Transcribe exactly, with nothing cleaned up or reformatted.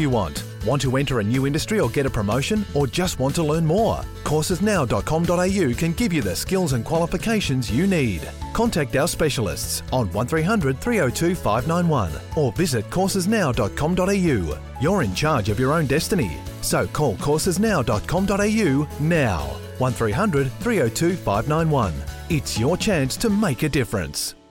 you want. Want to enter a new industry or get a promotion, or just want to learn more? courses now dot com dot a u can give you the skills and qualifications you need. Contact our specialists on one three hundred, three oh two, five nine one or visit courses now dot com dot a u. You're in charge of your own destiny, so call courses now dot com dot a u now. one three hundred, three oh two, five nine one. It's your chance to make a difference.